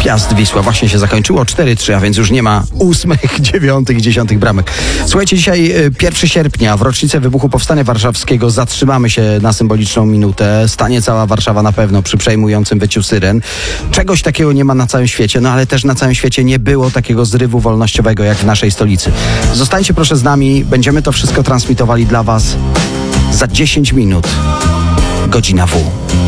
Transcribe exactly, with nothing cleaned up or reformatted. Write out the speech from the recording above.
Piast Wisła właśnie się zakończyło cztery trzy, a więc już nie ma ósmych, dziewiątych, dziesiątych bramek. Słuchajcie, dzisiaj pierwszego sierpnia, w rocznicę wybuchu Powstania Warszawskiego, zatrzymamy się na symboliczną minutę. Stanie cała Warszawa na pewno przy przejmującym wyciu syren. Czegoś takiego nie ma na całym świecie, no ale też na całym świecie nie było takiego zrywu wolnościowego jak w naszej stolicy. Zostańcie proszę z nami, będziemy to wszystko transmitowali dla was za dziesięć minut. Godzina W.